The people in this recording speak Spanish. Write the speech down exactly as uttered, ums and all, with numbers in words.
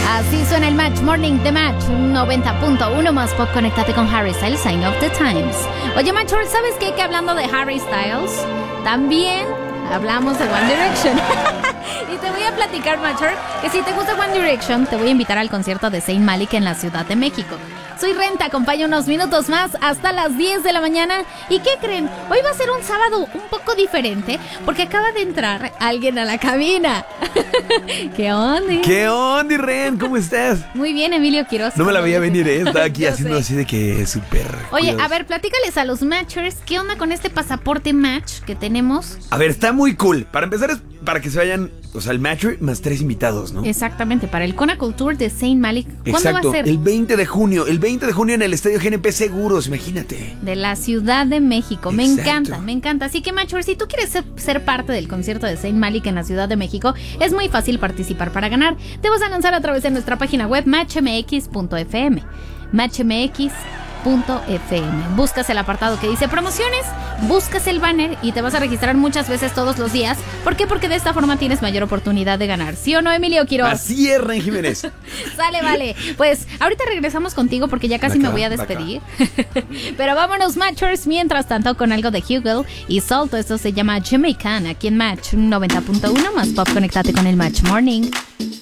Así suena el Match Morning de Match noventa punto uno más pop. Conéctate con Harry Styles, Sign of the Times. Oye, Matcher, ¿sabes qué? Que hablando de Harry Styles, también hablamos de One Direction. Y te voy a platicar, Matcher, que si te gusta One Direction, te voy a invitar al concierto de Zayn Malik en la Ciudad de México. Soy Ren, te acompaño unos minutos más hasta las diez de la mañana. ¿Y qué creen? Hoy va a ser un sábado un poco diferente porque acaba de entrar alguien a la cabina. ¿Qué onda? ¿Qué onda, Ren? ¿Cómo estás? Muy bien, Emilio Quiroz. No me la veía venir, ¿eh? Estaba aquí Yo haciendo sé. así de que súper... Oye, cuidados. a ver, platícales a los Matchers, ¿qué onda con este pasaporte Match que tenemos? A ver, está muy cool. Para empezar es para que se vayan, o sea, el Matcher más tres invitados, ¿no? Exactamente, para el Kona Culture de Zayn Malik. ¿Cuándo Exacto, va a ser? el veinte de junio. El veinte de junio en el Estadio G N P Seguros, imagínate. De la Ciudad de México. Me Exacto. encanta, me encanta. Así que, Matcher, si tú quieres ser, ser parte del concierto de Zayn Malik en la Ciudad de México, es muy fácil participar para ganar. Te vas a lanzar a través de nuestra página web match m x punto f m. match m x punto f m. Buscas el apartado que dice promociones, buscas el banner y te vas a registrar muchas veces todos los días. ¿Por qué? Porque de esta forma tienes mayor oportunidad de ganar. ¿Sí o no, Emilio Quiroz? Así es, Ren Jiménez. Sale, vale. Pues ahorita regresamos contigo porque ya casi Acá, me voy a acá. despedir. Pero vámonos, Matchers, mientras tanto con algo de Hugel y Salto. Esto se llama Jamaican aquí en Match noventa punto uno más pop. Conéctate con el Match Morning.